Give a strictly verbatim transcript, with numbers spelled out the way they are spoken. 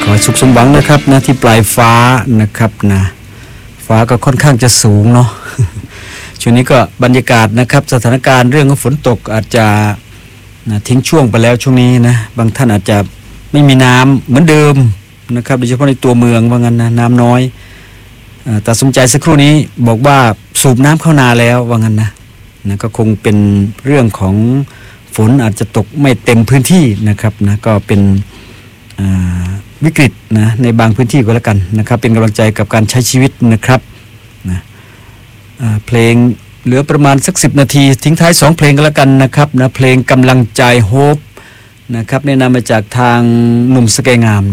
ขอสุขสมหวังนะครับนะที่ปลายฟ้านะครับนะฟ้าก็ค่อนข้างจะสูงเนาะ ช่วงนี้ก็บรรยากาศนะครับสถานการณ์เรื่องของฝนตกอาจจะนะทิ้งช่วงไปแล้วช่วงนี้นะบางท่านอาจจะไม่มีน้ำเหมือนเดิมนะครับโดยเฉพาะในตัวเมืองว่างั้นนะน้ำน้อยแต่สมใจสักครู่นี้บอกว่าสูบน้ำเข้านาแล้วว่างั้นนะนะก็คงเป็นเรื่องของฝนอาจจะตกไม่เต็มพื้นที่นะครับนะก็เป็นวิกฤตนะในบางพื้นที่ก็แล้วกันนะครับเป็นกำลังใจกับการใช้ชีวิตนะครับนะเพลงเหลือประมาณสักสิบนาทีทิ้งท้ายสองเพลงก็แล้วกันนะครับนะเพลงกำลังใจโฮปนะครับแนะนำมาจากทางหนุ่มสแกงาม